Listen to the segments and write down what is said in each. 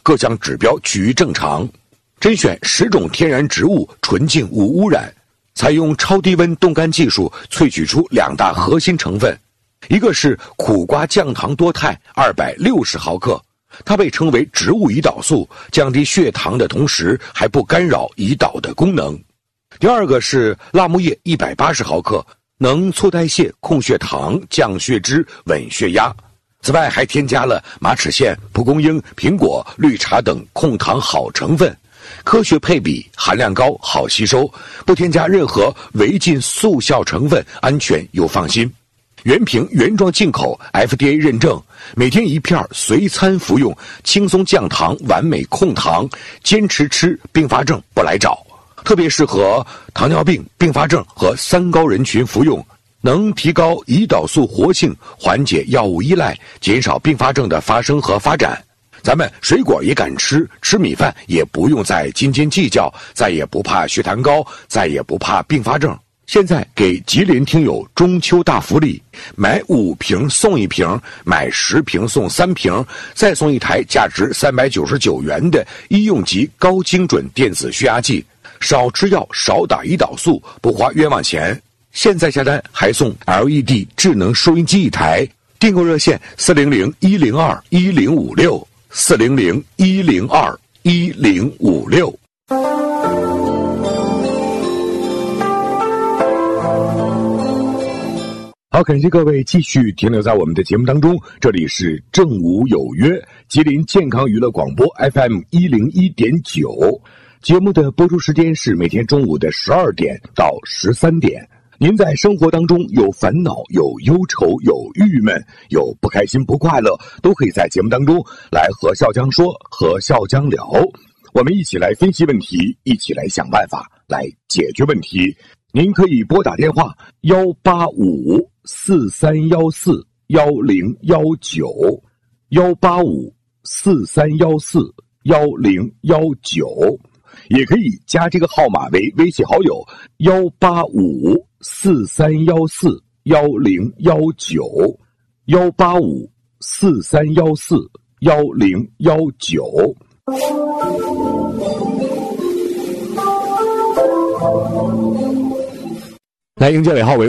各项指标趋于正常。甄选10种天然植物，纯净无污染，采用超低温冻干技术萃取出2大核心成分，一个是苦瓜降糖多肽260毫克，它被称为植物胰岛素，降低血糖的同时还不干扰胰岛的功能。第二个是辣木叶180毫克，能促代谢、控血糖、降血脂、稳血压。此外还添加了马齿苋、蒲公英、苹果、绿茶等控糖好成分，科学配比，含量高，好吸收，不添加任何违禁速效成分，安全又放心。原瓶原装进口 FDA 认证，每天1片随餐服用，轻松降糖，完美控糖，坚持吃，并发症不来找。特别适合糖尿病、并发症和3高人群服用，能提高胰岛素活性，缓解药物依赖，减少并发症的发生和发展。咱们水果也敢吃，吃米饭也不用再斤斤计较，再也不怕血糖高，再也不怕并发症。现在给吉林听友中秋大福利，买5瓶送1瓶，买10瓶送3瓶，再送1台价值399元的医用级高精准电子血压计。少吃药，少打胰岛素，不花冤枉钱。现在下单还送 LED 智能收音机1台，订购热线400-102-1056 400-102-1056。好，感谢各位继续停留在我们的节目当中，这里是正午有约，吉林健康娱乐广播 FM 101.9。节目的播出时间是每天中午的12点到13点。您在生活当中有烦恼、有忧愁、有郁闷、有不开心、不快乐，都可以在节目当中来和笑江说，和笑江聊。我们一起来分析问题，一起来想办法，来解决问题。您可以拨打电话185-4314-1019 185-4314-1019，也可以加这个号码为微信好友185-4314-1019 185-4314-1019。来，迎接尾号为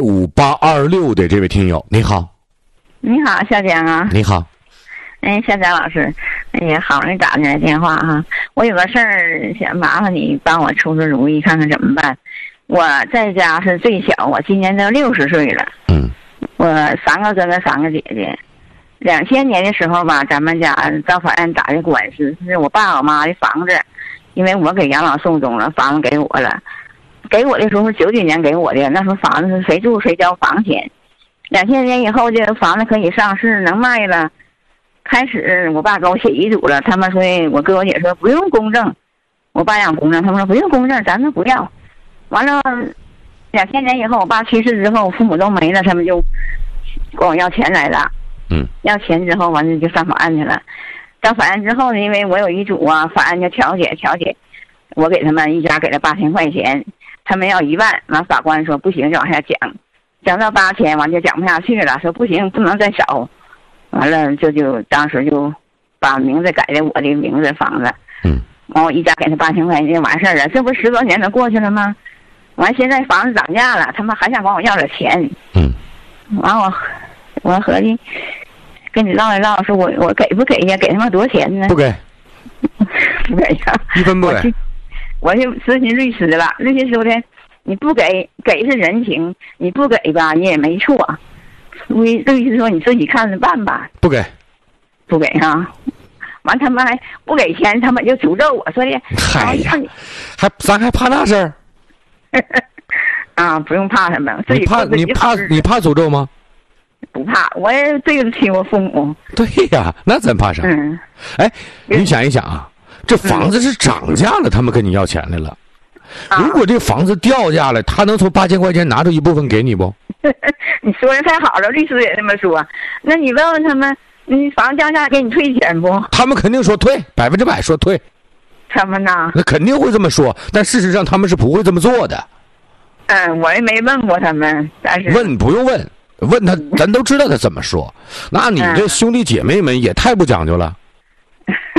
5826的这位听友，你好。 你好，小江啊。 你好。 小江老师，好容易打进来电话哈，我有个事儿想麻烦你帮我出出主意，看看怎么办。我在家是最小，我今年都60岁了。我3个哥哥3个姐姐。2000年的时候吧，咱们家到法院打的官司，是我爸我妈的房子，因为我给养老送终了，房子给我了。给我的时候是99年给我的，那时候房子是谁住谁交房钱。2000年以后，这个房子可以上市，能卖了。开始我爸给我写遗嘱了，他们说我哥我姐说不用公证，我爸想公证，他们说不用公证，咱们不要。完了，2000年以后我爸去世之后，父母都没了，他们就管我要钱来了。要钱之后完了就上法院去了。到法院之后呢，因为我有遗嘱啊，法院就调解，我给他们一家给了8000块钱，他们要1万，完法官说不行，就往下讲到8000，完就讲不下去了，说不行，不能再少。完了就当时就把名字改的我的名字房子。完我一家给他8000块钱完事儿了，这不10多年都过去了吗？完现在房子涨价了，他们还想管我要点钱。完我合计跟你唠一唠，说我给不给呀？给他们多少钱呢？ 不给， 不给呀，1分不给。我就咨询律师了，律师说的，你不给是人情，你不给吧你也没错。律师说你自己看着办吧。不给啊。完他们还不给钱，他们就诅咒我说的。 嗨呀，咱还怕那事儿？ 啊，不用怕他们。 你怕诅咒吗？ 不怕，我也对得起我父母。 对呀，那咱怕啥？你想一想啊，这房子是涨价了，他们跟你要钱来了。如果这房子掉价了，他能从8000块钱拿出一部分给你不？ 你说的太好了，律师也这么说。那你问问他们，房子降价给你退钱不？ 他们肯定说退，100%说退。 他们呐？ 那肯定会这么说，但事实上他们是不会这么做的。 我也没问过他们，但是不用问他，咱都知道他怎么说。那你这兄弟姐妹们也太不讲究了。